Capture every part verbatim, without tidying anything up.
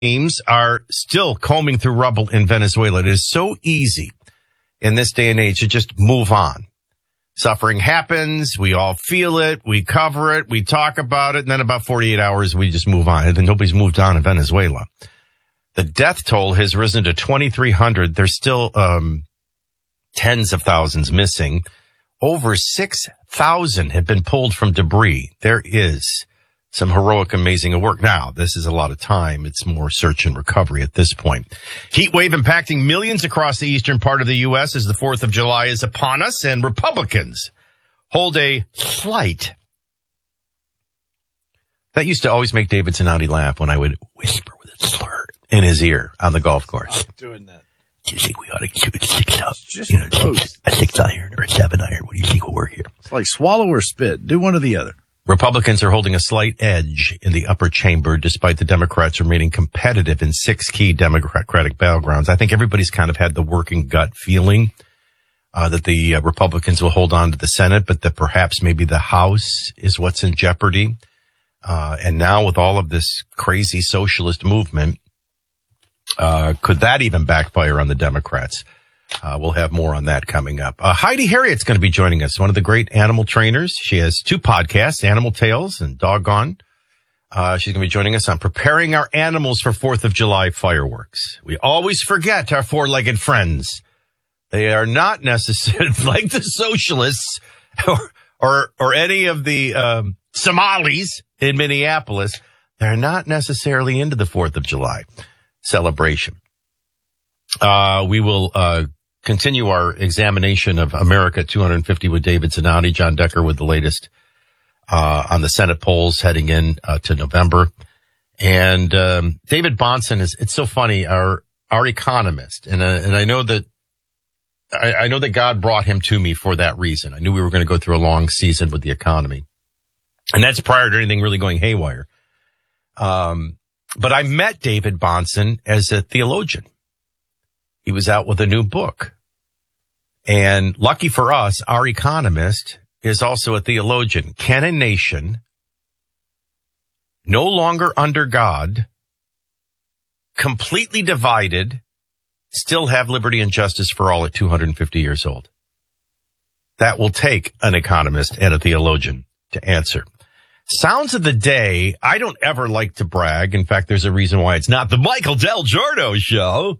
teams are still combing through rubble in Venezuela. It is so easy in this day and age to just move on. Suffering happens. We all feel it. We cover it. We talk about it. And then about forty-eight hours, we just move on. And then nobody's moved on in Venezuela. The death toll has risen to twenty-three hundred. There's still um, tens of thousands missing. Over six thousand have been pulled from debris. There is some heroic, amazing work. Now, this is a lot of time. It's more search and recovery at this point. Heat wave impacting millions across the eastern part of the U S as the fourth of July is upon us, and Republicans hold a slight. That used to always make David Zanotti laugh when I would whisper with a slur in his ear on the golf course. I'm doing that. Do you think we ought to shoot a six up? You know, six, a six iron or a seven iron? What do you think will work here? It's like swallow or spit. Do one or the other. Republicans are holding a slight edge in the upper chamber, despite the Democrats remaining competitive in six key Democratic battlegrounds. I think everybody's kind of had the working gut feeling uh, that the uh, Republicans will hold on to the Senate, but that perhaps maybe the House is what's in jeopardy. Uh, and now with all of this crazy socialist movement, uh, could that even backfire on the Democrats? Uh, we'll have more on that coming up. Uh, Heidi Harriet's going to be joining us, one of the great animal trainers. She has two podcasts, Animal Tales and Doggone. Uh, she's going to be joining us on preparing our animals for fourth of July fireworks. We always forget our four-legged friends. They are not necessarily like the socialists or, or, or any of the, um, Somalis in Minneapolis. They're not necessarily into the fourth of July celebration. Uh, we will, uh, continue our examination of America two fifty with David Zanotti, John Decker with the latest uh on the Senate polls heading in uh, to November. And um David Bahnsen is, it's so funny, our our economist. And uh, and I know that I, I know that God brought him to me for that reason. I knew we were going to go through a long season with the economy. And that's prior to anything really going haywire. Um but I met David Bahnsen as a theologian. He was out with a new book. And lucky for us, our economist is also a theologian. Can a nation no longer under God, completely divided, still have liberty and justice for all at two hundred fifty years old? That will take an economist and a theologian to answer. Sounds of the day. I don't ever like to brag. In fact, there's a reason why it's not the Michael Del Giorno show.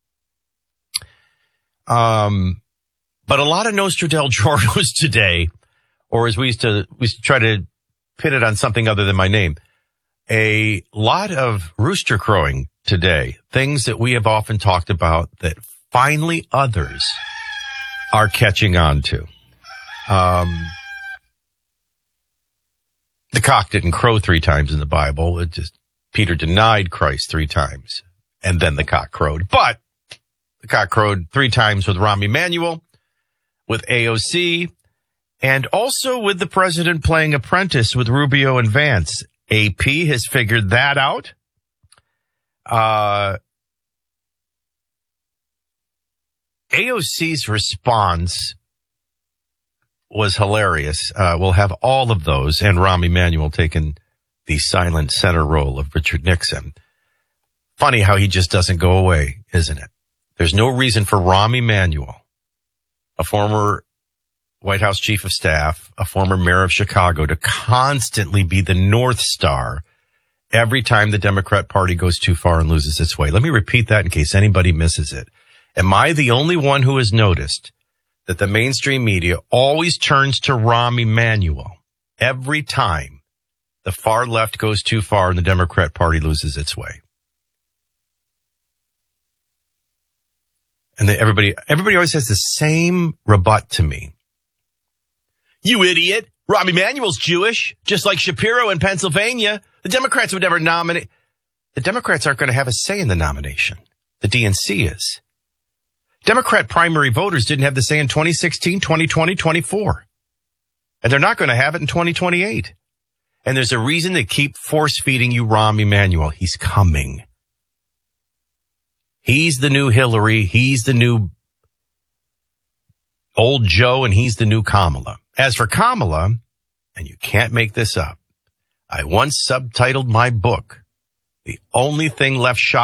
Um, but a lot of Nostra Del Giornos today, or as we used to, we used to try to pin it on something other than my name, a lot of rooster crowing today, things that we have often talked about that finally others are catching on to. Um, the cock didn't crow three times in the Bible. It just, Peter denied Christ three times and then the cock crowed. But the cock crowed three times with Rahm Emanuel, with A O C, and also with the president playing apprentice with Rubio and Vance. A P has figured that out. Uh, A O C's response was hilarious. Uh, we'll have all of those, and Rahm Emanuel taking the silent center role of Richard Nixon. Funny how he just doesn't go away, isn't it? There's no reason for Rahm Emanuel, a former White House chief of staff, a former mayor of Chicago, to constantly be the North Star every time the Democrat Party goes too far and loses its way. Let me repeat that in case anybody misses it. Am I the only one who has noticed that the mainstream media always turns to Rahm Emanuel every time the far left goes too far and the Democrat Party loses its way? And they, everybody, everybody always has the same rebut to me. You idiot. Rahm Emanuel's Jewish, just like Shapiro in Pennsylvania. The Democrats would never nominate. The Democrats aren't going to have a say in the nomination. The D N C is. Democrat primary voters didn't have the say in twenty sixteen, twenty twenty, twenty-four. And they're not going to have it in twenty twenty-eight. And there's a reason they keep force feeding you Rahm Emanuel. He's coming. He's the new Hillary. He's the new old Joe, and he's the new Kamala. As for Kamala, and you can't make this up, I once subtitled my book, The only thing left shocking